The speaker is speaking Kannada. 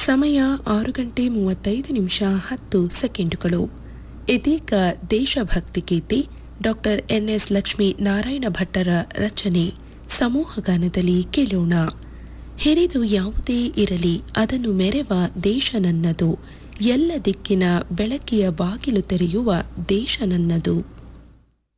ಸಮಯ 6:35 ಇದೀಗ ದೇಶಭಕ್ತಿ ಗೀತೆ ಡಾಕ್ಟರ್ ಎನ್ಎಸ್ ಲಕ್ಷ್ಮೀ ನಾರಾಯಣ ಭಟ್ಟರ ರಚನೆ ಸಮೂಹಗಾನದಲ್ಲಿ ಕೇಳೋಣ. ಹಿರಿದು ಯಾವುದೇ ಇರಲಿ ಅದನ್ನು ಮೆರೆವ ದೇಶ ನನ್ನದು, ಎಲ್ಲ ದಿಕ್ಕಿನ ಬೆಳಕಿಯ ಬಾಗಿಲು ತೆರೆಯುವ ದೇಶ ನನ್ನದು.